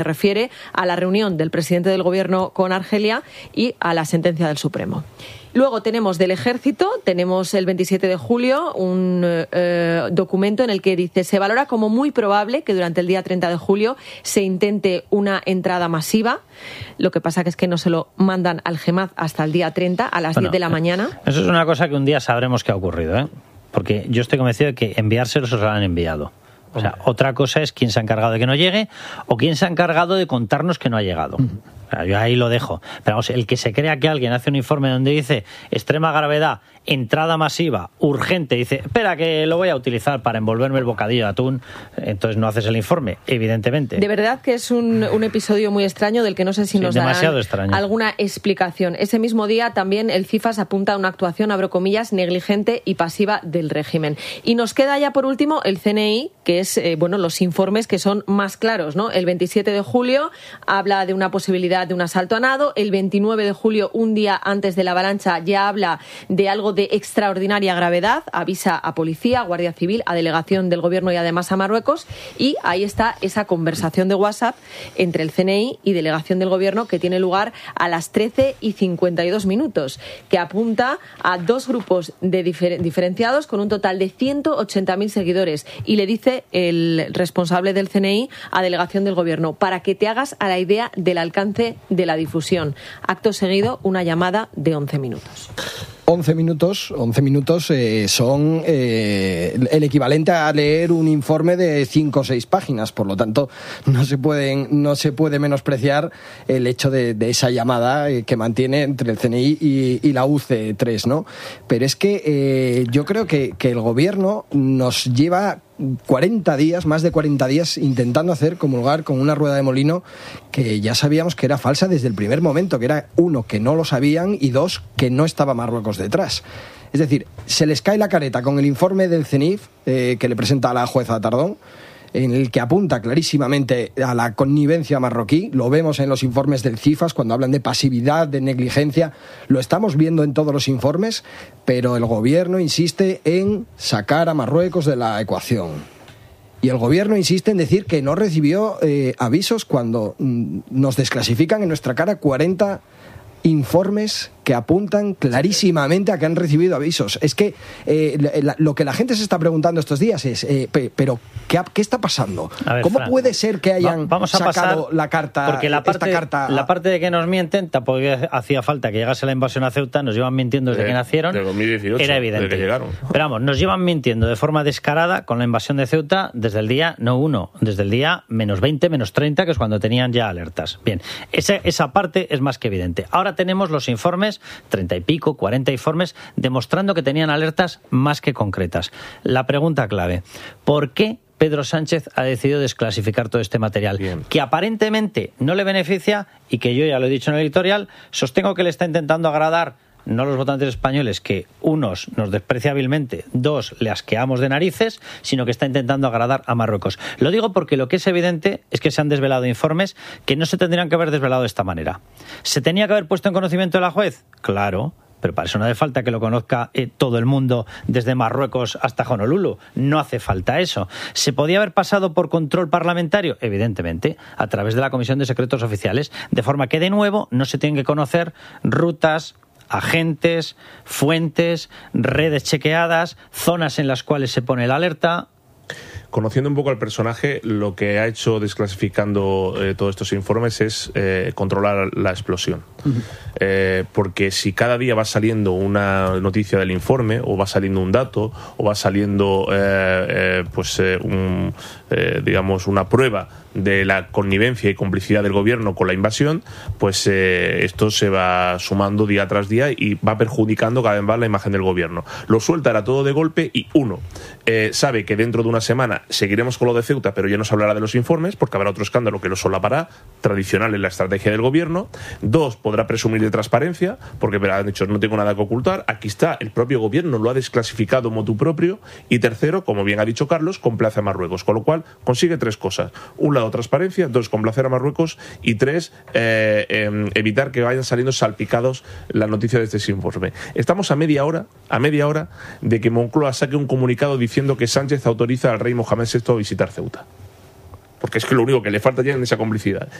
Se refiere a la reunión del presidente del Gobierno con Argelia y a la sentencia del Supremo. Luego tenemos del Ejército, tenemos el 27 de julio un documento en el que dice: se valora como muy probable que durante el día 30 de julio se intente una entrada masiva. Lo que pasa que es que no se lo mandan al GEMAZ hasta el día 30 a las 10 de la mañana. Eso es una cosa que un día sabremos qué ha ocurrido, ¿eh? Porque yo estoy convencido de que enviárselos se los han enviado. O sea, otra cosa es quién se ha encargado de que no llegue o quién se ha encargado de contarnos que no ha llegado. O sea, yo ahí lo dejo. Pero vamos, el que se crea que alguien hace un informe donde dice extrema gravedad, entrada masiva, urgente, dice, espera que lo voy a utilizar para envolverme el bocadillo de atún, entonces no haces el informe, evidentemente. De verdad que es un episodio muy extraño del que no sé si nos darán alguna explicación. Ese mismo día también el CIFAS apunta a una actuación, abro comillas, negligente y pasiva del régimen. Y nos queda ya por último el CNI, que es los informes que son más claros, ¿no? El 27 de julio habla de una posibilidad de un asalto a nado. El 29 de julio, un día antes de la avalancha, ya habla de algo de extraordinaria gravedad, avisa a policía, a Guardia Civil, a delegación del Gobierno y además a Marruecos, y ahí está esa conversación de WhatsApp entre el CNI y delegación del Gobierno que tiene lugar a las 13:52, que apunta a dos grupos diferenciados con un total de 180.000 seguidores, y le dice el responsable del CNI a delegación del Gobierno: para que te hagas a la idea del alcance de la difusión. Acto seguido, una llamada de 11 minutos. 11 minutos son el equivalente a leer un informe de 5 o 6 páginas, por lo tanto no se puede menospreciar el hecho de esa llamada que mantiene entre el CNI y la UC3, ¿no? Pero es que yo creo que el Gobierno nos lleva 40 días, más de 40 días, intentando comulgar con una rueda de molino que ya sabíamos que era falsa desde el primer momento, que era, uno, que no lo sabían, y dos, que no estaba Marruecos detrás. Es decir, se les cae la careta con el informe del CENIF que le presenta a la jueza Tardón, en el que apunta clarísimamente a la connivencia marroquí. Lo vemos en los informes del CIFAS cuando hablan de pasividad, de negligencia. Lo estamos viendo en todos los informes, pero el Gobierno insiste en sacar a Marruecos de la ecuación. Y el Gobierno insiste en decir que no recibió avisos cuando nos desclasifican en nuestra cara 40 informes que apuntan clarísimamente a que han recibido avisos. Es que lo que la gente se está preguntando estos días es pero ¿qué está pasando? Ver, ¿Cómo Fran, puede ser que hayan sacado la carta? Porque la parte de que nos mienten, tampoco hacía falta que llegase la invasión a Ceuta, nos llevan mintiendo desde que nacieron. De 2018, era evidente. desde que llegaron. Pero vamos, nos llevan mintiendo de forma descarada con la invasión de Ceuta desde el día, desde el día -20, -30, que es cuando tenían ya alertas. Bien, esa parte es más que evidente. Ahora tenemos los informes, 30 y pico, 40 informes, demostrando que tenían alertas más que concretas. La pregunta clave: ¿por qué Pedro Sánchez ha decidido desclasificar todo este material? Bien. Que aparentemente no le beneficia y que yo ya lo he dicho en el editorial, sostengo que le está intentando agradar no a los votantes españoles, que unos nos desprecia hábilmente, dos le asqueamos de narices, sino que está intentando agradar a Marruecos. Lo digo porque lo que es evidente es que se han desvelado informes que no se tendrían que haber desvelado de esta manera. ¿Se tenía que haber puesto en conocimiento de la juez? Claro, pero para eso no hace falta que lo conozca todo el mundo, desde Marruecos hasta Honolulu. No hace falta eso. ¿Se podía haber pasado por control parlamentario? Evidentemente, a través de la Comisión de Secretos Oficiales, de forma que, de nuevo, no se tienen que conocer rutas, agentes, fuentes, redes chequeadas, zonas en las cuales se pone la alerta. Conociendo un poco al personaje, lo que ha hecho desclasificando todos estos informes es controlar la explosión. Porque si cada día va saliendo una noticia del informe, o va saliendo un dato, o va saliendo una prueba de la connivencia y complicidad del Gobierno con la invasión, pues esto se va sumando día tras día y va perjudicando cada vez más la imagen del Gobierno. Lo suelta era todo de golpe y sabe que dentro de una semana seguiremos con lo de Ceuta, pero ya no se hablará de los informes porque habrá otro escándalo que lo solapará, tradicional en la estrategia del Gobierno. Dos, podrá presumir de transparencia porque han dicho no tengo nada que ocultar. Aquí está, el propio Gobierno lo ha desclasificado motu propio. Y tercero, como bien ha dicho Carlos, complace a Marruecos, con lo cual consigue tres cosas: un lado, transparencia; dos, complacer a Marruecos; y tres, evitar que vayan saliendo salpicados las noticias de este informe. Estamos a media hora de que Moncloa saque un comunicado diciendo que Sánchez autoriza al rey Mohamed VI a visitar Ceuta. porque es que lo único que le falta ya es esa complicidad.